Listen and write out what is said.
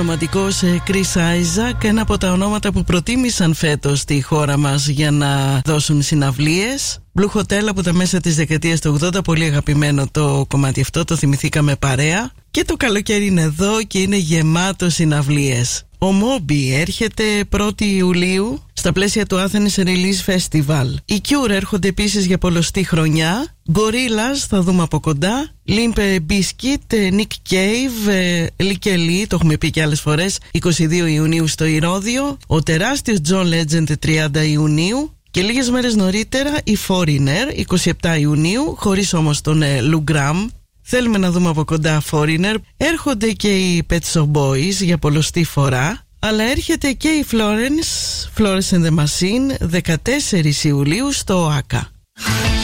Ρομαντικός Chris Isaac, ένα από τα ονόματα που προτίμησαν φέτος στη χώρα μας για να δώσουν συναυλίες. Blue Hotel από τα μέσα της δεκαετίας του 80, πολύ αγαπημένο το κομμάτι αυτό, το θυμηθήκαμε παρέα. Και το καλοκαίρι είναι εδώ και είναι γεμάτο συναυλίες. Ο Moby έρχεται 1η Ιουλίου στα πλαίσια του Athens Release Festival. Οι Cure έρχονται επίσης για πολλωστή χρονιά. Gorillaz θα δούμε από κοντά. Limp Bizkit, Nick Cave, Lee Kelly, το έχουμε πει και άλλες φορές, 22 Ιουνίου στο Ηρώδειο. Ο τεράστιος John Legend 30 Ιουνίου. Και λίγες μέρες νωρίτερα η Foreigner 27 Ιουνίου, χωρίς όμως τον Lou Gramm. Θέλουμε να δούμε από κοντά Foreigner. Έρχονται και οι Pet Shop Boys για πολλωστή φορά. Αλλά έρχεται και η Florence and the Machine 14 Ιουλίου στο ΆΚΑ.